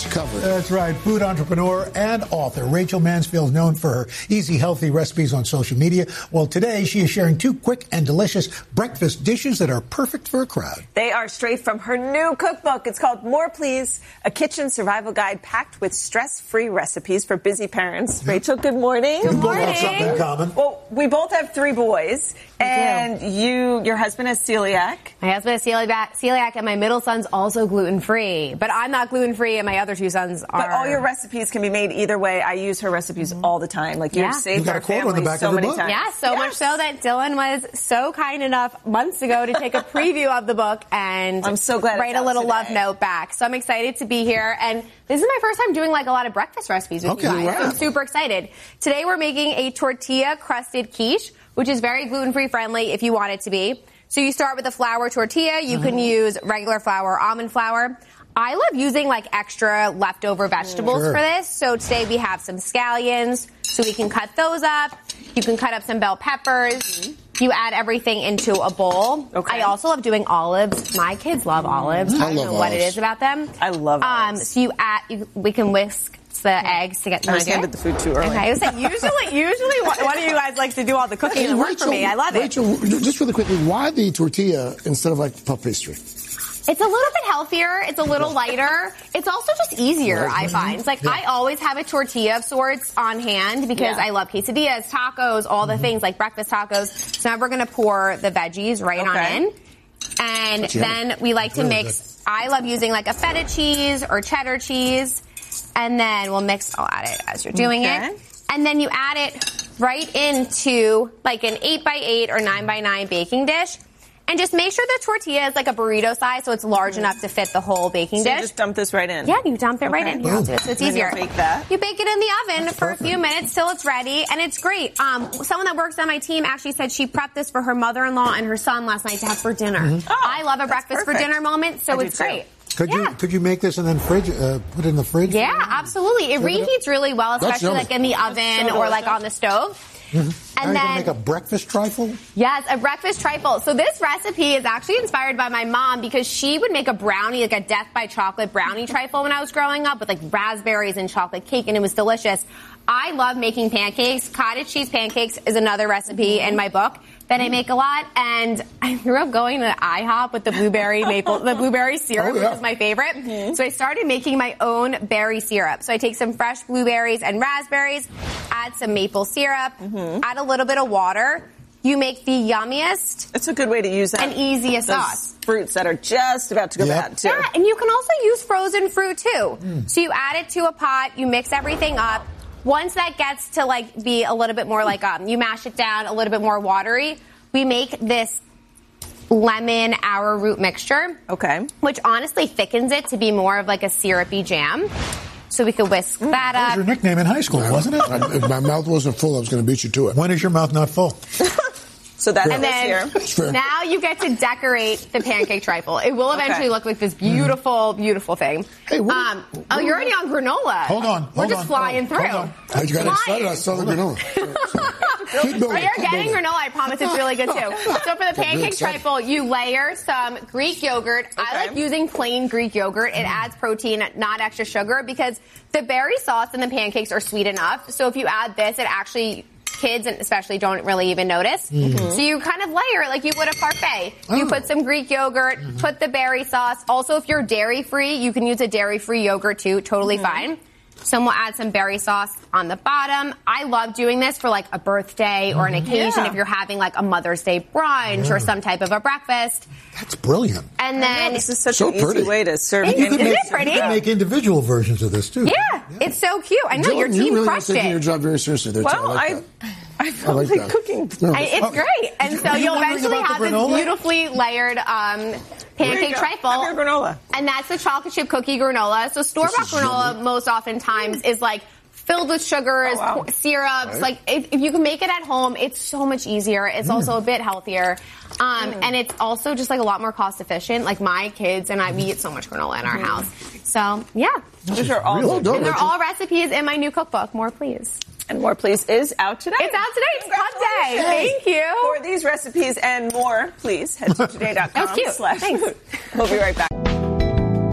covered. That's right. Food entrepreneur and author Rachel Mansfield is known for her easy, healthy recipes on social media. Well, today she is sharing 2 quick and delicious breakfast dishes that are perfect for a crowd. They are straight from her new cookbook. It's called More Please, a kitchen survival guide packed with stress-free recipes for busy parents. Rachel, good morning. We both have something in common. Well, we both have 3 boys, and your husband has celiac. My husband has celiac, and my middle son's also gluten-free. But I'm not gluten-free, and my other 2 sons are. But all your recipes can be made either way. I use her recipes all the time. Like, you've saved our family so many times. Yeah, so much so that Dylan was so kind enough months ago to take a preview of the book and I'm so glad write a little love note back. So I'm excited to be here. And this is my first time doing like a lot of breakfast recipes with you guys. Wow. So I'm super excited. Today we're making a tortilla-crusted quiche, which is very gluten-free friendly if you want it to be. So you start with a flour tortilla. You can use regular flour or almond flour. I love using like extra leftover vegetables for this. So today we have some scallions, so we can cut those up. You can cut up some bell peppers. You add everything into a bowl. Okay. I also love doing olives. My kids love olives. I don't know what it is about them. I love olives. So we can whisk the eggs to get I just handed the food too early. Okay, I was like, usually one of you guys likes to do all the cooking and the work for me. I love it. Rachel, just really quickly, why the tortilla instead of like puff pastry? It's a little bit healthier. It's a little lighter. It's also just easier, I find. It's like I always have a tortilla of sorts on hand because I love quesadillas, tacos, all the things like breakfast tacos. So now we're going to pour the veggies right on in. And then we like to mix. I love using like a feta cheese or cheddar cheese. And then we'll mix. I'll add it as you're doing it. And then you add it right into like an 8x8 or 9x9 baking dish. And just make sure the tortilla is like a burrito size, so it's large enough to fit the whole baking dish. You just dump this right in? Yeah, you dump it right in. Here, I'll do it, so it's easier. You bake that? You bake it in the oven for a few minutes till it's ready, and it's great. Someone that works on my team actually said she prepped this for her mother-in-law and her son last night to have for dinner. I love a breakfast for dinner moment, so it's great. Could you make this and then put it in the fridge? Yeah, absolutely. It reheats really well, especially like in the oven or like on the stove. And then make a breakfast trifle? Yes, a breakfast trifle. So this recipe is actually inspired by my mom because she would make a brownie, like a death by chocolate brownie trifle when I was growing up with like raspberries and chocolate cake, and it was delicious. I love making pancakes. Cottage cheese pancakes is another recipe in my book that I make a lot. And I grew up going to IHOP with the blueberry syrup, which is my favorite. So I started making my own berry syrup. So I take some fresh blueberries and raspberries, add some maple syrup, add a little bit of water. You make the yummiest. It's a good way to use that. And easiest sauce. Fruits that are just about to go bad, too. Yeah, and you can also use frozen fruit, too. So you add it to a pot, you mix everything up. Once that gets to like be a little bit more like you mash it down a little bit more watery, we make this lemon arrowroot mixture. Okay. Which honestly thickens it to be more of like a syrupy jam. So we could whisk that up. That was your nickname in high school, wasn't it? If my mouth wasn't full, I was going to beat you to it. When is your mouth not full? So that's and then now you get to decorate the pancake trifle. It will eventually look like this beautiful, beautiful thing. Hey, you're already on granola. Hold on. We're just flying through. You got excited. I saw the granola. Keep building. You're getting granola. I promise it's really good too. So for the pancake trifle, you layer some Greek yogurt. I like using plain Greek yogurt. It adds protein, not extra sugar, because the berry sauce and the pancakes are sweet enough. So if you add this, it actually... kids and especially don't really even notice. So you kind of layer it like you would a parfait. You put some Greek yogurt, put the berry sauce. Also, if you're dairy-free, you can use a dairy-free yogurt too. Totally fine. So we'll add some berry sauce on the bottom. I love doing this for like a birthday or an occasion if you're having like a Mother's Day brunch or some type of a breakfast. That's brilliant. And then this is such an easy way to serve. Isn't it pretty? You can make individual versions of this too. Yeah, it's so cute. I know your team really crushed taking it. your job very seriously there. Well, I feel like cooking. It's great. And so you'll eventually have this beautifully layered pancake trifle. Have your granola. And that's the chocolate chip cookie granola. So store-bought granola most oftentimes is like filled with sugars, syrups. Like if you can make it at home, it's so much easier. It's also a bit healthier. And it's also just like a lot more cost efficient. Like my kids and I, we eat so much granola in our house. So yeah. These are all and they're all recipes in my new cookbook, More Please. And More Please is out today. It's out today. It's Pub Day. Thank you. For these recipes and more, please head to today.com/food. Thanks. We'll be right back.